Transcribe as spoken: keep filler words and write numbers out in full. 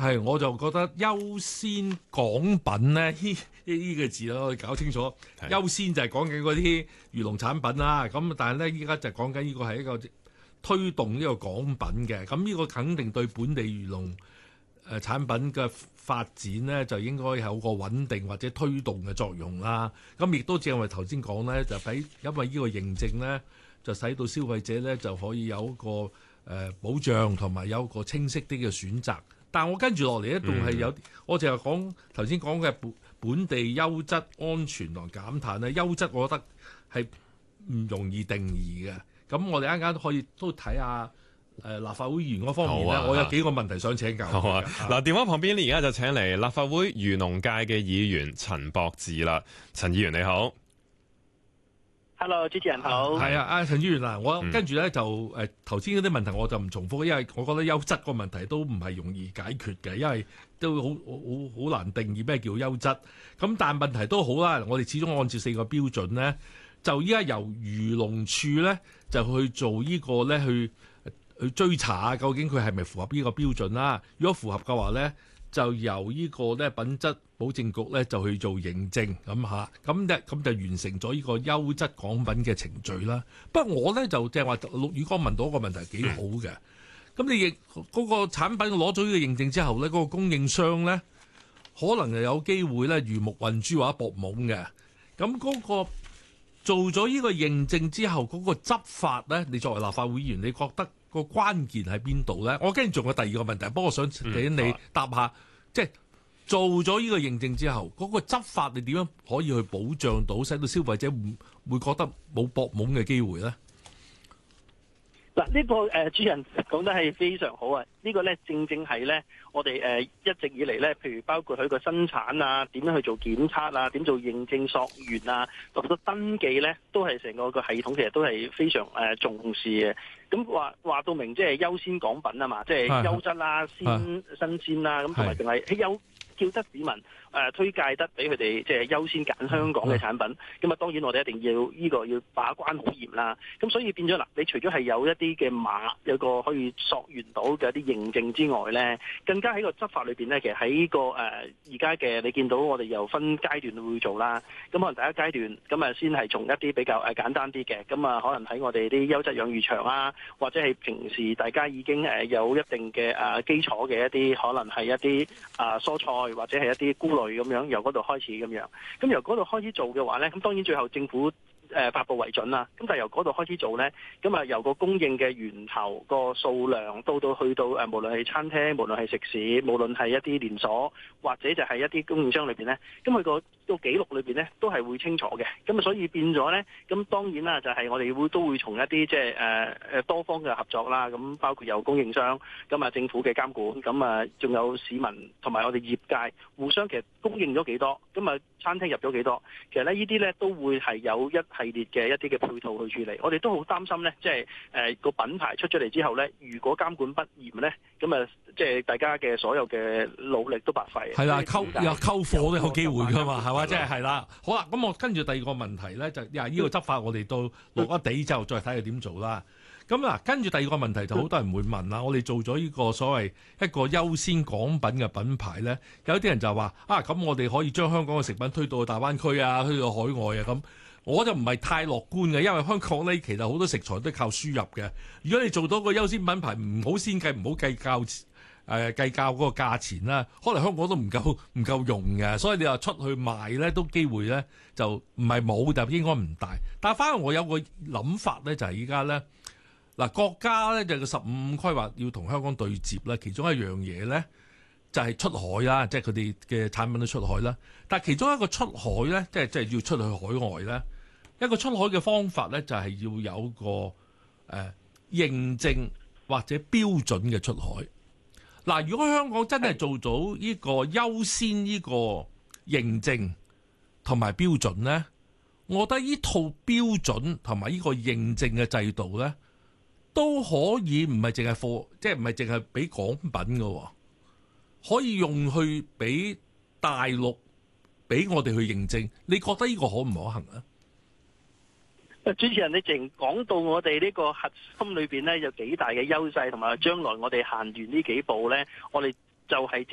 係，我就覺得優先港品咧，呢呢呢個字咧，我哋搞清楚。優先就係講緊嗰啲漁農產品啦。咁但係咧，依家就講緊呢個係一個推動呢個港品嘅。咁呢個肯定對本地漁農誒產品嘅發展咧，就應該有個穩定或者推動嘅作用啦。咁亦都正如頭先講咧，就俾因為呢個認證咧，就使到消費者咧就可以有一個誒保障同埋有一個清晰啲嘅選擇。但我跟住落嚟咧，仲係有，嗯、我淨係講頭先講嘅本本地優質、安全同減碳咧。優質我覺得係唔容易定義嘅。咁我哋啱啱都可以都睇下誒立法會議員嗰方面咧，啊、我有幾個問題想請教。 好啊，嗱、啊，電話旁邊而家就請嚟立法會漁農界嘅議員陳博志啦。陳議員你好。 hello， 主持人好。 係啊，阿陳議員嗱，我跟住咧就誒頭先嗰啲問題我就唔重複，因為我覺得優質個問題都唔係容易解決嘅，因為都好好好難定義咩叫優質。咁但係問題都好啦，我哋始終按照四個標準咧，就依家由漁農處咧就去做呢個咧去去追查下究竟佢係咪符合呢個標準啦。如果符合嘅話咧，就由呢個咧品質保證局咧就去做認證咁嚇，咁咧咁就完成咗呢個優質港品嘅程序啦。不過我咧就即係話陸宇光問到一個問題幾好嘅，咁你亦嗰個產品攞咗呢個認證之後咧，嗰、嗰個供應商咧可能又有機會咧魚目混珠或者搏懵嘅。咁嗰個做咗呢個認證之後，嗰、嗰個執法咧，你作為立法會議員，你覺得個關鍵喺邊度咧？我跟住仲有第二個問題，不過我想請你答下，嗯、即係做咗呢個認證之後，嗰、嗰個執法你點樣可以去保障到，使到消費者唔會覺得冇搏懵嘅機會咧？ 嗱，呢個誒主持人講得係非常好啊！呢、呢個咧正正係咧我哋誒一直以嚟咧，譬如包括佢個生產啊，點樣去做檢測啊，點做認證溯源啊，到到登記咧，都係成個個系統其實都係非常誒重視嘅。咁話話到明，即係優先港品啊嘛，即係優質啦、鮮新鮮啦，咁同埋仲係喺優叫得市民誒、呃、推介得俾佢哋，即係優先揀香港嘅產品。咁啊，當然我哋一定要呢、這個要把關好嚴啦。咁所以變咗嗱，你除咗係有一啲嘅碼，有個可以溯源到嘅一啲認證之外咧，更加喺個執法裏邊咧，其實喺、這個誒而家嘅你見到我哋又分階段會做啦。咁可能第一階段咁啊，先係從一啲比較誒簡單啲嘅，咁啊可能喺我哋啲優質養魚場啊，或者係平時大家已經誒有一定嘅誒基礎嘅一啲，可能係一啲啊蔬菜。或者係一啲菇類咁樣，由嗰度開始咁樣，咁由嗰度開始做嘅話咧，咁當然最後政府誒發布為準啦。咁但係由嗰度開始做咧，咁啊由個供應嘅源頭個數量到到去到誒，無論係餐廳，無論係食肆，無論係一啲連鎖，或者就係一啲供應商裏邊咧，咁佢個個記錄裏邊咧都係會清楚嘅。咁啊，所以變咗咧，咁當然啦，就係我哋會都會從一啲即係誒誒多方嘅合作啦。咁包括有供應商，咁啊政府嘅監管，咁啊仲有市民同埋我哋業界互相其實供應咗幾多，咁啊餐廳入咗幾多，其實咧呢啲咧都會係有一系列嘅一啲嘅配套去處理。我哋都好擔心咧，即係誒個品牌出咗嚟之後咧，如果監管不嚴咧，咁啊即係大家嘅所有嘅努力都白費。 係啦，溝有溝貨都有機會㗎嘛，係嘛？即係係啦。好啦，咁我跟住第二個問題咧，就呀呢個執法我哋到落一地之後再睇佢點做啦。咁嗱，跟住第二個問題就好多人會問啦。我哋做咗呢個所謂一個優先港品嘅品牌咧，有啲人就話啊，咁我哋可以將香港嘅食品推到大灣區啊，推到海外啊咁。我就唔係太樂觀嘅，因為香港咧其實好多食材都靠輸入嘅。如果你做到個優先品牌，唔好先計，唔好計較誒、呃、計較嗰個價錢啦，可能香港都唔夠唔夠用嘅。所以你話出去賣咧，都機會咧就唔係冇，但應該唔大。但係反而我有個諗法咧，就係依家咧。嗱，國家咧就個十五規劃要同香港對接啦，其中一樣嘢咧就係出海啦，即係佢哋嘅產品都出海啦。但係其中一個出海咧，即係即係要出去海外咧，一個出海嘅方法咧就係要有個誒、呃、認證或者標準嘅出海。嗱，如果香港真係做到呢個優先呢個認證同埋標準咧，我覺得呢套標準同埋呢個認證嘅制度咧，都可以唔係淨係貨，即係唔係淨係俾港品嘅，可以用去俾大陸俾我哋去認證。你覺得呢個可唔可行啊？ 主持人，你淨講到我哋呢個核心裏邊咧有幾大嘅優勢，同埋將來我哋行完呢幾步咧，我哋就係